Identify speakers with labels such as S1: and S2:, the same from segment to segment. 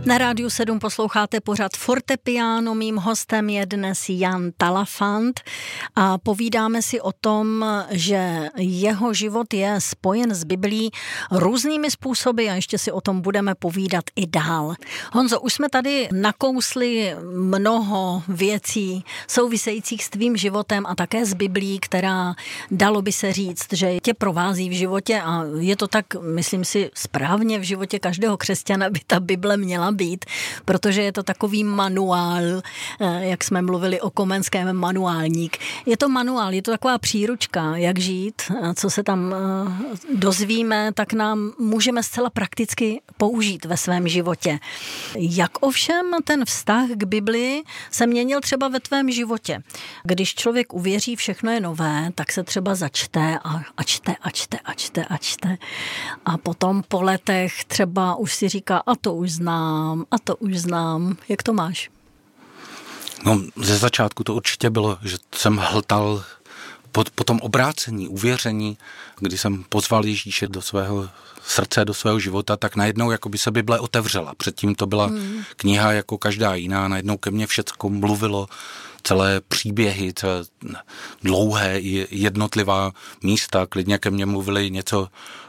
S1: Na Rádiu 7 posloucháte pořad Fortepiano. Mým hostem je dnes Jan Talafant a povídáme si o tom, že jeho život je spojen s Biblií různými způsoby a ještě si o tom budeme povídat i dál. Honzo, už jsme tady nakousli mnoho věcí souvisejících s tvým životem a také s Biblií, která, dalo by se říct, že tě provází v životě a je to tak, myslím si, správně v životě každého křesťana by ta Bible měla být, protože je to takový manuál, jak jsme mluvili o Komenském manuálník. Je to manuál, je to taková příručka, jak žít, co se tam dozvíme, tak nám můžeme zcela prakticky použít ve svém životě. Jak ovšem ten vztah k Bibli se měnil třeba ve tvém životě? Když člověk uvěří, všechno je nové, tak se třeba začte a čte. A potom po letech třeba už si říká, a to už znám. Jak to máš?
S2: No, ze začátku to určitě bylo, že jsem hltal po tom obrácení, uvěření, kdy jsem pozval Ježíše do svého srdce, do svého života, tak najednou jako by se Bible otevřela. Předtím to byla kniha jako každá jiná, najednou ke mně všecko mluvilo, celé příběhy, celé dlouhé jednotlivá místa, klidně ke mně mluvili něco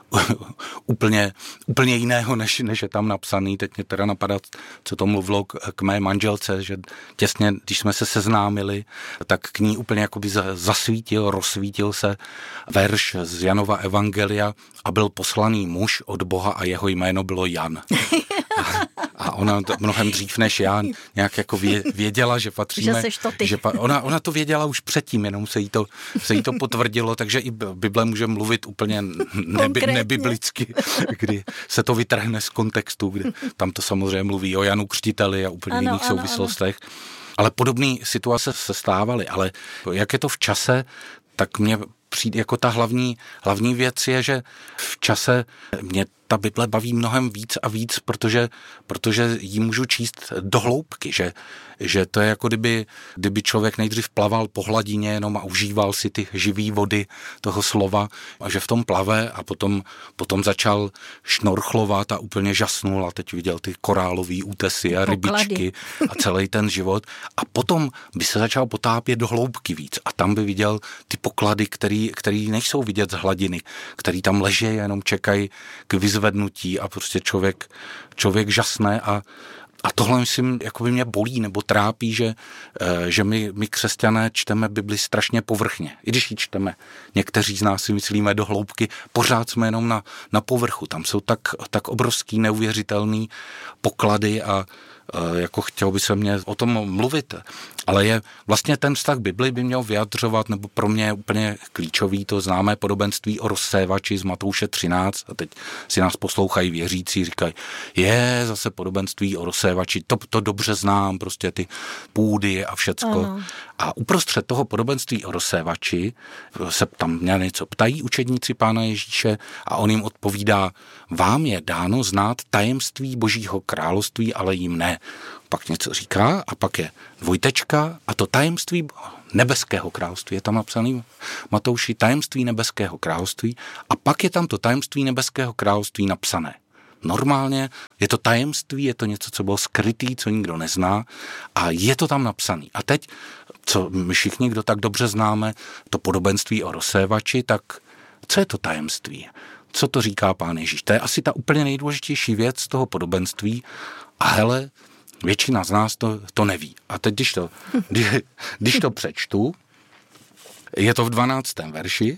S2: úplně jiného, než je tam napsaný. Teď mě teda napadá, co to mluvilo k mé manželce, že těsně, když jsme se seznámili, tak k ní úplně jakoby rozsvítil se verš z Janova evangelia a byl poslaný muž od Boha a jeho jméno bylo Jan. A ona to mnohem dřív než já nějak jako věděla, že patříme.
S1: Že seš to ty.
S2: Ona to věděla už předtím, jenom se jí to potvrdilo, takže i Bible může mluvit úplně nebiblicky, kdy se to vytrhne z kontextu, kdy tam to samozřejmě mluví o Janu Křtiteli a úplně jiných souvislostech. Ale podobné situace se stávaly, ale jak je to v čase, tak mně přijde jako ta hlavní věc je, že v čase mě ta Bible baví mnohem víc a víc, protože ji můžu číst do hloubky, že to je jako kdyby člověk nejdřív plaval po hladině jenom a užíval si ty živý vody toho slova a že v tom plave a potom začal šnorchlovat a úplně žasnul a teď viděl ty korálový útesy a rybičky a celý ten život a potom by se začal potápět do hloubky víc a tam by viděl ty poklady, který nejsou vidět z hladiny, který tam leží, jenom čekají k vyzvednutí a prostě člověk žasne a tohle myslím, jako by mě bolí nebo trápí, že my křesťané čteme Bibli strašně povrchně. I když ji čteme, někteří z nás si myslíme do hloubky, pořád jsme jenom na povrchu. Tam jsou tak obrovský, neuvěřitelný poklady a jako chtělo by se mě o tom mluvit, ale je vlastně ten vztah Bibli by měl vyjadřovat, nebo pro mě je úplně klíčový to známé podobenství o rozsévači z Matouše 13 a teď si nás poslouchají věřící, říkají, zase podobenství o rozsévači, to dobře znám, prostě ty půdy a všecko. Ano. A uprostřed toho podobenství o rozsévači se tam něco ptají učedníci Pána Ježíše a on jim odpovídá, vám je dáno znát tajemství Božího království, ale jim ne. Pak něco říká a pak je dvojtečka a to tajemství nebeského království. Je tam napsaný Matouši tajemství nebeského království a pak je tam to tajemství nebeského království napsané. Normálně je to tajemství, je to něco, co bylo skrytý, co nikdo nezná a je to tam napsaný. A teď, co my všichni, kdo tak dobře známe, to podobenství o rozsévači, tak co je to tajemství? Co to říká Pán Ježíš? To je asi ta úplně nejdůležitější věc z toho podobenství a hele, většina z nás to neví. A teď, když to přečtu, je to v 12. verši,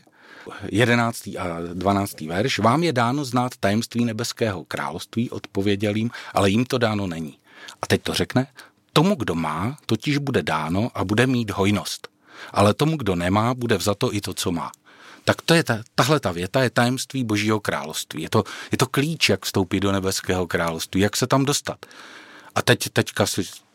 S2: 11. a 12. verš, vám je dáno znát tajemství nebeského království, odpověděl jim, ale jim to dáno není. A teď to řekne, tomu, kdo má, totiž bude dáno a bude mít hojnost. Ale tomu, kdo nemá, bude vzato i to, co má. Tak to je tahle ta věta je tajemství Božího království. Je to klíč, jak vstoupit do nebeského království, jak se tam dostat. A teďka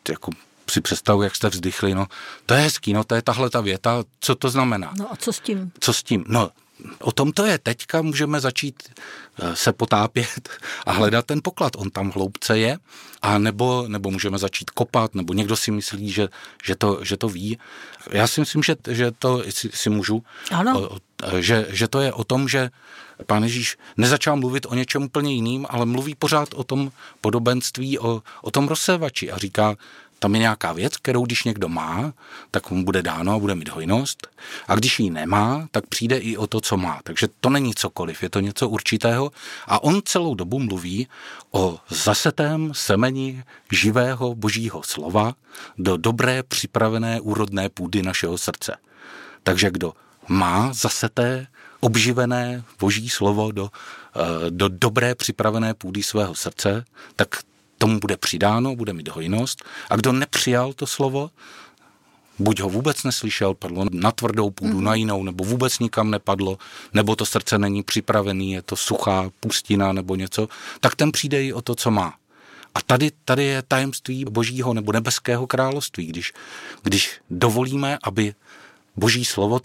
S2: si představuji, jak jste vzdychli, no to je hezký, no to je tahle ta věta, co to znamená?
S1: No a co s tím?
S2: Co s tím? No o tom to je. Teďka můžeme začít se potápět a hledat ten poklad. On tam hloubce je, a nebo můžeme začít kopat, nebo někdo si myslí, že to ví. Já si myslím, že to, jestli si můžu,
S1: ano.
S2: že to je o tom, že Pán Ježíš nezačal mluvit o něčem úplně jiným, ale mluví pořád o tom podobenství, o tom rozsévači a říká, tam je nějaká věc, kterou když někdo má, tak mu bude dáno a bude mít hojnost. A když ji nemá, tak přijde i o to, co má. Takže to není cokoliv, je to něco určitého. A on celou dobu mluví o zasetém semeni živého božího slova do dobré, připravené, úrodné půdy našeho srdce. Takže kdo má zaseté, obživené boží slovo do dobré, připravené půdy svého srdce, tak tomu bude přidáno, bude mít hojnost. A kdo nepřijal to slovo, buď ho vůbec neslyšel, padlo na tvrdou půdu, na jinou, nebo vůbec nikam nepadlo, nebo to srdce není připravený, je to suchá pustina nebo něco, tak ten přijde i o to, co má. A tady je tajemství božího nebo nebeského království, když dovolíme, aby boží slovo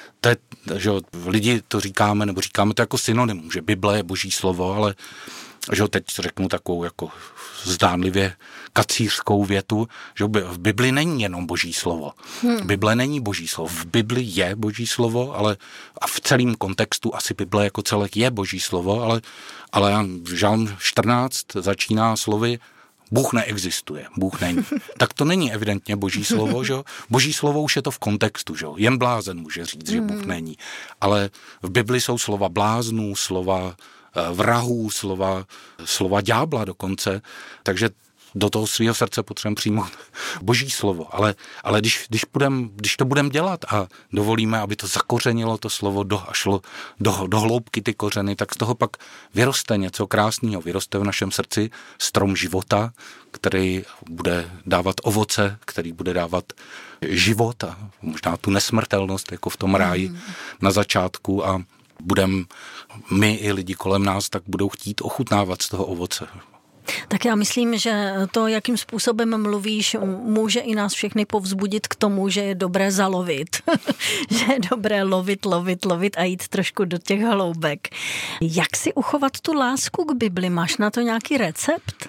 S2: že lidi to říkáme to jako synonymum, že Bible je boží slovo, ale že teď řeknu takovou jako zdánlivě kacířskou větu, že v Bibli není jenom boží slovo. Bible není boží slovo. V Bibli je boží slovo, ale a v celém kontextu asi Bible jako celek je boží slovo, ale Žalm 14 začíná slovy Bůh neexistuje, Bůh není. Tak to není evidentně boží slovo, že? Boží slovo už je to v kontextu, že? Jen blázen může říct, že Bůh není. Ale v Bibli jsou slova bláznů, slova vrahů, slova ďábla dokonce, takže do toho svého srdce potřebujeme přijmout boží slovo. Ale když to budeme dělat a dovolíme, aby to zakořenilo to slovo a šlo do hloubky ty kořeny, tak z toho pak vyroste něco krásného. Vyroste v našem srdci strom života, který bude dávat ovoce, který bude dávat život a možná tu nesmrtelnost, jako v tom ráji na začátku a budeme my i lidi kolem nás, tak budou chtít ochutnávat z toho ovoce.
S1: Tak já myslím, že to, jakým způsobem mluvíš, může i nás všechny povzbudit k tomu, že je dobré zalovit. Že je dobré lovit a jít trošku do těch hloubek. Jak si uchovat tu lásku k Bibli? Máš na to nějaký recept?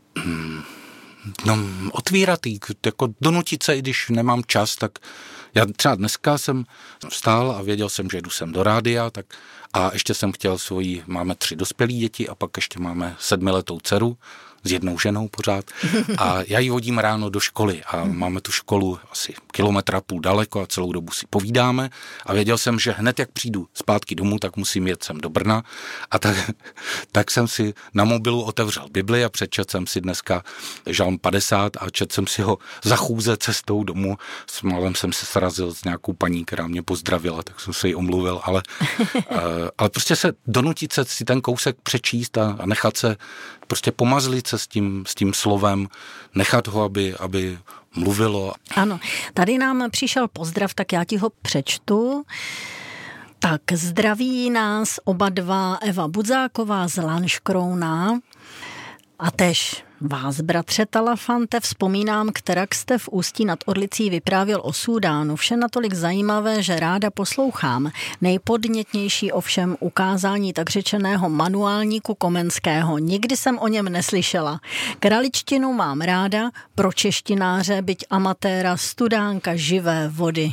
S2: No, otvírat jí, jako donutit se, i když nemám čas, tak já třeba dneska jsem vstál a věděl jsem, že jdu sem do rádia, tak a ještě jsem chtěl máme 3 dospělý děti a pak ještě máme 7letou dceru s jednou ženou pořád a já ji vodím ráno do školy a máme tu školu asi 1,5 kilometra daleko a celou dobu si povídáme a věděl jsem, že hned jak přijdu zpátky domů, tak musím jet sem do Brna a tak jsem si na mobilu otevřel Bibli a přečetl jsem si dneska Žalm 50 a četl jsem si ho za chůze cestou domů. S malem jsem se srazil s nějakou paní, která mě pozdravila, tak jsem se jí omluvil, ale prostě se donutit se si ten kousek přečíst a nechat se prostě pomazlit se s tím slovem, nechat ho, aby mluvilo.
S1: Ano, tady nám přišel pozdrav, tak já ti ho přečtu. Tak zdraví nás oba dva Eva Budzáková z Lanškrouna a tež vás, bratře Talafante, vzpomínám, kterak jste v Ústí nad Orlicí vyprávěl o Súdánu. Vše natolik zajímavé, že ráda poslouchám. Nejpodnětnější ovšem ukázání tak řečeného manuálníku Komenského. Nikdy jsem o něm neslyšela. Kraličtinu mám ráda, pro češtináře, byť amatéra, studánka živé vody.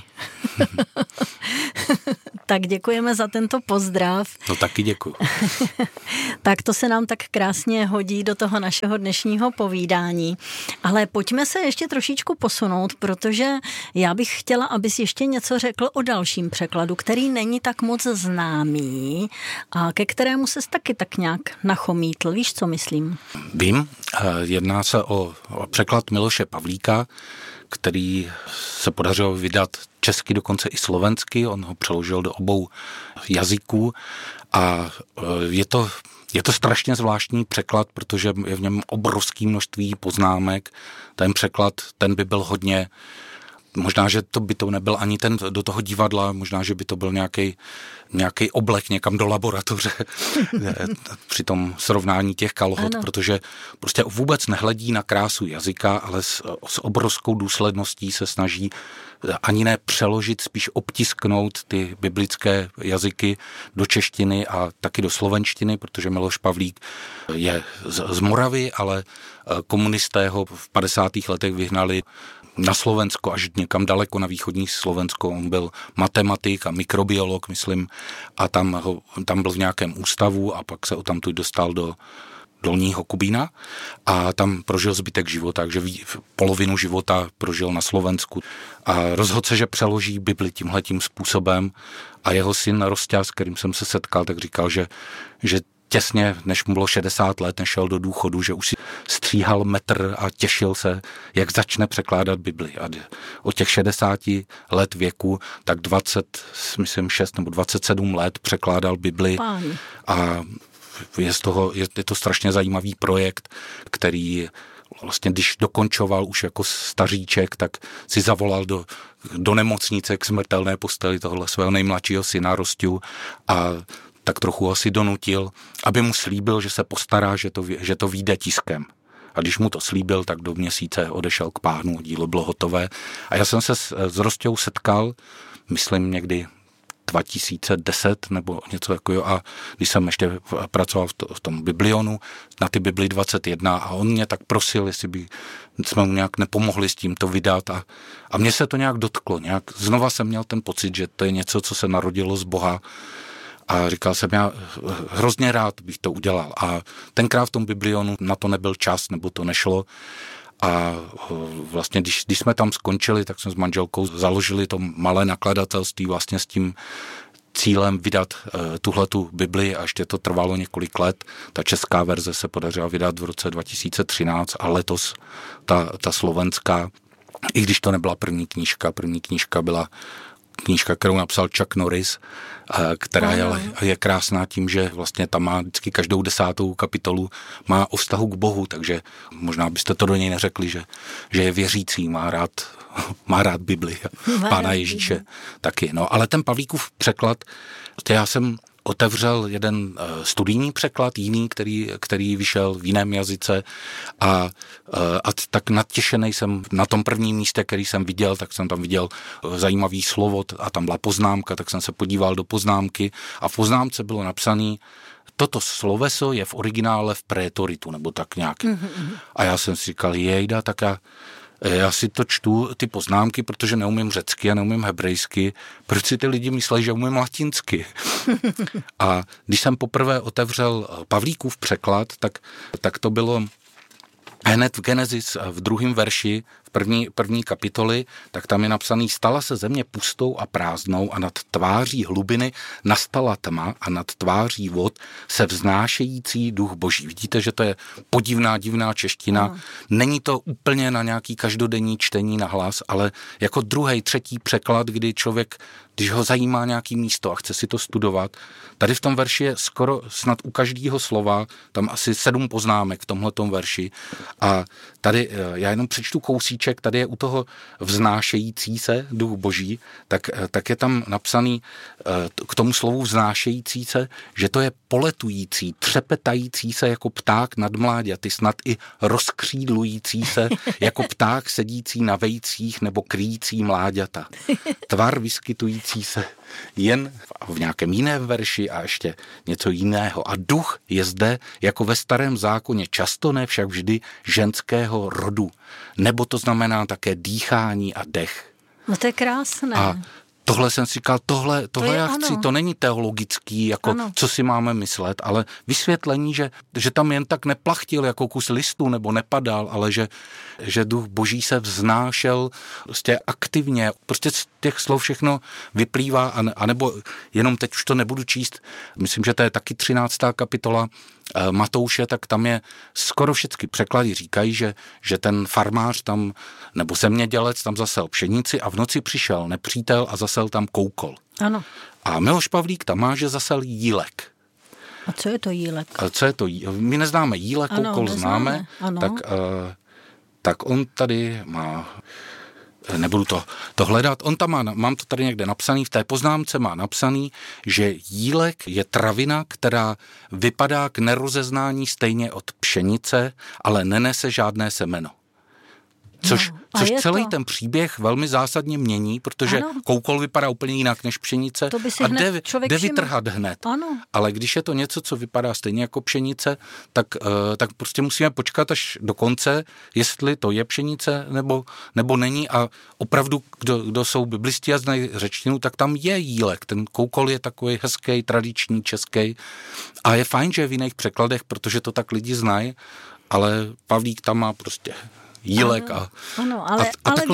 S1: Tak děkujeme za tento pozdrav.
S2: No taky děkuju.
S1: Tak to se nám tak krásně hodí do toho našeho dnešního povídání. Ale pojďme se ještě trošičku posunout, protože já bych chtěla, abys ještě něco řekl o dalším překladu, který není tak moc známý a ke kterému ses taky tak nějak nachomítl. Víš, co myslím?
S2: Vím, jedná se o překlad Miloše Pavlíka, který se podařilo vydat česky, dokonce i slovensky, on ho přeložil do obou jazyků a je to strašně zvláštní překlad, protože je v něm obrovské množství poznámek. Ten překlad, ten by byl hodně, možná, že by to nebyl ani ten do toho divadla, možná, že by to byl nějaký oblek někam do laboratoře při tom srovnání těch kalhot, protože prostě vůbec nehledí na krásu jazyka, ale s obrovskou důsledností se snaží ani ne přeložit, spíš obtisknout ty biblické jazyky do češtiny a taky do slovenštiny, protože Miloš Pavlík je z Moravy, ale komunisté ho v 50. letech vyhnali na Slovensko, až někam daleko na východní Slovensko. On byl matematik a mikrobiolog, myslím, a tam byl v nějakém ústavu a pak se odtamtud dostal do Dolního Kubína a tam prožil zbytek života, takže polovinu života prožil na Slovensku a rozhodl se, že přeloží Bibli tímhletím způsobem a jeho syn Rosťa, s kterým jsem se setkal, tak říkal, že těsně, než mu bylo 60 let, než šel do důchodu, že už si stříhal metr a těšil se, jak začne překládat Bibli. A od těch 60 let věku, tak 26 nebo 27 let překládal Bibli. A je to strašně zajímavý projekt, který vlastně, když dokončoval už jako staříček, tak si zavolal do nemocnice k smrtelné posteli tohle svého nejmladšího syna Rosťu a tak trochu asi donutil, aby mu slíbil, že se postará, že to vyjde tiskem. A když mu to slíbil, tak do měsíce odešel k Pánu, dílo bylo hotové. A já jsem se s Rosťou setkal, myslím někdy 2010 nebo něco takového a když jsem ještě pracoval v tom Biblionu na ty Bibli 21 a on mě tak prosil, jestli by jsme mu nějak nepomohli s tím to vydat a mně se to nějak dotklo. Znova jsem měl ten pocit, že to je něco, co se narodilo z Boha a říkal jsem, já hrozně rád bych to udělal a tenkrát v tom Biblionu na to nebyl čas nebo to nešlo. A vlastně, když jsme tam skončili, tak jsme s manželkou založili to malé nakladatelství vlastně s tím cílem vydat tuhletu Bibli a ještě to trvalo několik let. Ta česká verze se podařila vydat v roce 2013 a letos ta slovenská, i když to nebyla první knížka byla knížka, kterou napsal Chuck Norris, která je krásná tím, že vlastně tam má vždycky každou 10. kapitolu má o vztahu k Bohu, takže možná byste to do něj neřekli, že je věřící, má rád Bibli, Pána Ježíše taky. No, ale ten Pavlíkův překlad, já jsem otevřel jeden studijní překlad, jiný, který vyšel v jiném jazyce a tak natěšený jsem na tom prvním místě, který jsem viděl, tak jsem tam viděl zajímavý slovo a tam byla poznámka, tak jsem se podíval do poznámky a v poznámce bylo napsané, toto sloveso je v originále v prétoritu, nebo tak nějak. A já jsem si říkal, jejda, tak já si to čtu, ty poznámky, protože neumím řecky a neumím hebrejsky. Proč si ty lidi myslí, že umím latinsky? A když jsem poprvé otevřel Pavlíkův překlad, tak to bylo hned v Genesis v 2. verši, v první kapitoly, tak tam je napsaný, stala se země pustou a prázdnou a nad tváří hlubiny nastala tma a nad tváří vod se vznášející duch Boží. Vidíte, že to je divná čeština. Není to úplně na nějaký každodenní čtení na hlas, ale jako druhý, třetí překlad, kdy člověk, když ho zajímá nějaký místo a chce si to studovat, tady v tom verši je skoro snad u každého slova, tam asi 7 poznámek v tomhletom verši a tady já jenom přečtu kousíček, tady je u toho vznášející se duch Boží, tak je tam napsaný k tomu slovu vznášející se, že to je poletující, třepetající se jako pták nad mláďaty, snad i rozkřídlující se jako pták sedící na vejcích nebo kryjící mláďata. Tvar vyskytující se jen v nějakém jiném verši a ještě něco jiného. A duch je zde jako ve Starém zákoně často, ne však vždy ženského rodu. Nebo to znamená také dýchání a dech.
S1: No to je krásné.
S2: A tohle jsem si říkal, tohle já chci, to není teologický, jako co si máme myslet, ale vysvětlení, že tam jen tak neplachtil jako kus listu nebo nepadal, ale že duch Boží se vznášel prostě aktivně, prostě z těch slov všechno vyplývá, anebo jenom teď už to nebudu číst, myslím, že to je taky 13. kapitola Matouše, tak tam je skoro všechny překlady říkají, že ten farmář tam, nebo zemědělec tam zasel pšenici a v noci přišel nepřítel a zasel tam koukol.
S1: Ano.
S2: A Miloš Pavlík tam má, že zasel jílek.
S1: A co je to jílek?
S2: My neznáme jílek, koukol známe, tak on tady má... Nebudu to hledat. On tam mám to tady někde napsaný, v té poznámce má napsaný, že jílek je travina, která vypadá k nerozeznání stejně od pšenice, ale nenese žádné semeno. Což celý ten příběh velmi zásadně mění, protože koukol vypadá úplně jinak než pšenice a jde vytrhat hned.
S1: Ano.
S2: Ale když je to něco, co vypadá stejně jako pšenice, tak prostě musíme počkat až do konce, jestli to je pšenice nebo není. A opravdu, kdo jsou biblisti a znají řečtinu, tak tam je jílek. Ten koukol je takový hezký, tradiční, český. A je fajn, že je v jiných překladech, protože to tak lidi znají, ale Pavlík tam má prostě jílek
S1: ale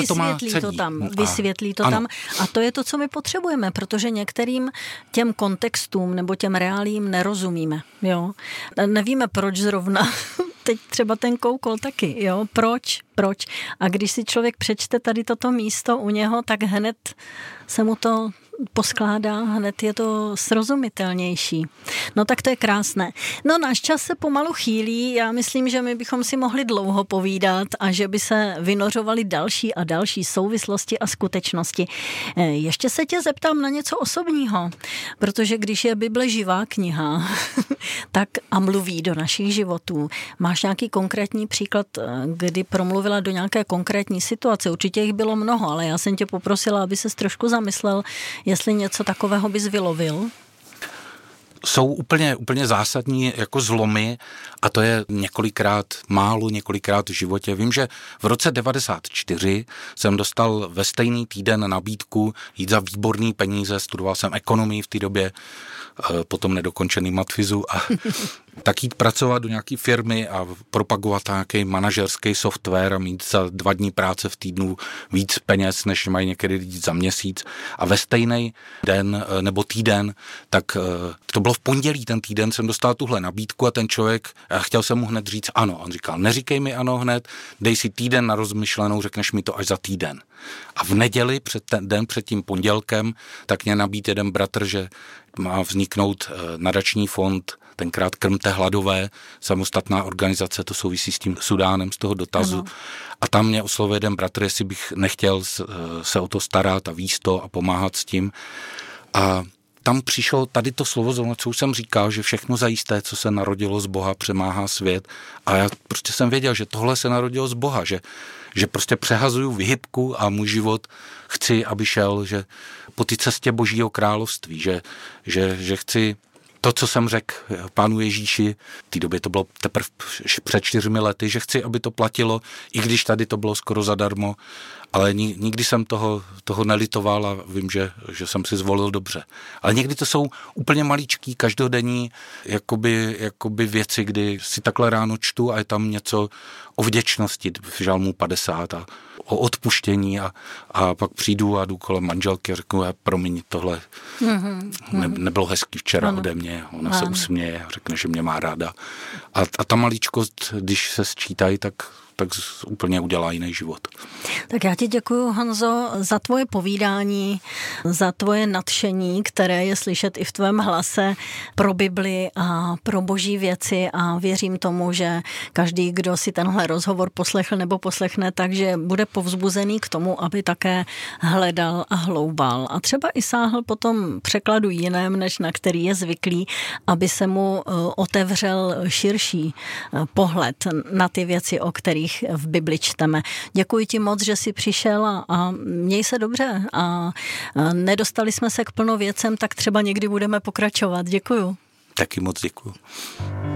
S1: vysvětlí to tam. A to je to, co my potřebujeme, protože některým těm kontextům nebo těm reálím nerozumíme. Jo? Nevíme, proč zrovna teď třeba ten koukol taky. Jo? Proč? A když si člověk přečte tady toto místo u něho, tak hned se mu to poskládá, hned je to srozumitelnější. No tak to je krásné. No náš čas se pomalu chýlí, já myslím, že my bychom si mohli dlouho povídat a že by se vynořovaly další a další souvislosti a skutečnosti. Ještě se tě zeptám na něco osobního, protože když je Bible živá kniha, tak a mluví do našich životů. Máš nějaký konkrétní příklad, kdy promluvila do nějaké konkrétní situace? Určitě jich bylo mnoho, ale já jsem tě poprosila, aby ses trošku zamyslel, jestli něco takového bys vylovil.
S2: Jsou úplně zásadní jako zlomy a to je několikrát v životě. Vím, že v roce 1994 jsem dostal ve stejný týden nabídku jít za výborný peníze, studoval jsem ekonomii v té době, potom nedokončený matfizu a tak jít pracovat do nějaké firmy a propagovat nějaký manažerský software a mít za 2 dny práce v týdnu víc peněz, než mají někdy lidi za měsíc. A ve stejný den nebo týden, tak to bylo v pondělí ten týden, jsem dostal tuhle nabídku a ten člověk, chtěl jsem mu hned říct ano. On říkal, neříkej mi ano hned, dej si týden na rozmyšlenou, řekneš mi to až za týden. A v neděli, před tím pondělkem, tak mě nabídl jeden bratr, že má vzniknout nadační fond, tenkrát Krmte hladové, samostatná organizace, to souvisí s tím Sudánem, z toho dotazu. Ano. A tam mě oslovil jeden bratr, jestli bych nechtěl se o to starat a víc to a pomáhat s tím. A tam přišlo tady to slovo, co už jsem říkal, že všechno zajisté, co se narodilo z Boha, přemáhá svět. A já prostě jsem věděl, že tohle se narodilo z Boha, že prostě přehazuju vyhybku a můj život chci, aby šel, že po té cestě Božího království, že chci to, co jsem řekl Pánu Ježíši, v té době to bylo teprve před 4 lety, že chci, aby to platilo, i když tady to bylo skoro zadarmo, ale nikdy jsem toho nelitoval a vím, že jsem si zvolil dobře. Ale někdy to jsou úplně maličký, každodenní jakoby věci, kdy si takhle ráno čtu a je tam něco o vděčnosti v Žalmu 50 a o odpuštění a pak přijdu a jdu kolem manželky a řeknu, promiň, tohle nebylo hezký včera ode mě. Ona se usměje a řekne, že mě má ráda. A ta maličkost, když se sčítají, tak úplně udělá jiný život.
S1: Tak já ti děkuju, Honzo, za tvoje povídání, za tvoje nadšení, které je slyšet i v tvém hlase pro Bibli a pro boží věci a věřím tomu, že každý, kdo si tenhle rozhovor poslechl nebo poslechne, takže bude povzbuzený k tomu, aby také hledal a hloubal. A třeba i sáhl po tom překladu jiném, než na který je zvyklý, aby se mu otevřel širší pohled na ty věci, o kterých v Bibli čteme. Děkuji ti moc, že jsi přišel a měj se dobře a nedostali jsme se k plno věcem, tak třeba někdy budeme pokračovat. Děkuju.
S2: Taky moc děkuju.